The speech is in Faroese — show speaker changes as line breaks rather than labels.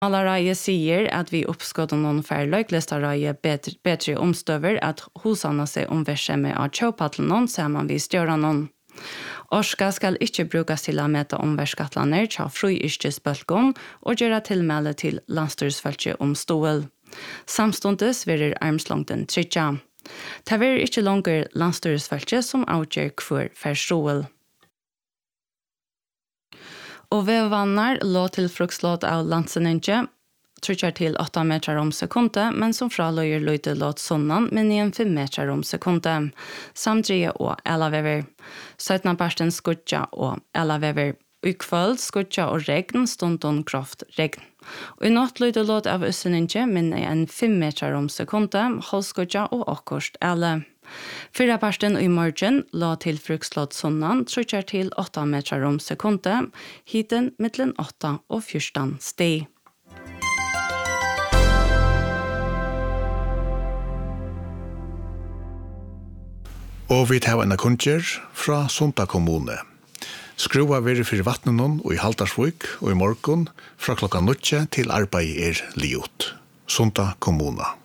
Allerede sier at vi oppskått noen færre løyklestareie bedre omstøver at hosene seg omverksomme av kjøpattelen sammen vi stjører noen. Orska skal ikke brukes til å møte omverkskattlaner til fruyrkesbølgen og gjøre tilmelde til landstyrsfølge om stål. Samstundes verer armslångden trykja. Det verer ikke langer landstyrsfølge som avgjør hver forståel. Og vevvannar lå til frukslåt av landsenninge, trykjar til 8 meter om sekundet, men som fraløyer løyde låt sonnan, men igjen 5 meter om sekundet. Samdrie og elavever. 17 parsten skudja og elavever. Ukvöld, skudja og regn, stundon grovt regn. Og i natt løyde låt av øsseninge, men igjen 5 meter om sekundet, holdskudja og okkurst ele. 4 parsten i morgen la til frukslåt sonnan, trykjar til 8 meter om sekundet, hiten mittlen 8 og 14 steg.
Og vi tar en kunngjør fra Sunda kommune. Skrua veri for vattnenon og i Haldarsvik og i morgen fra klokka 9 til arbeid liot. Sunda kommune.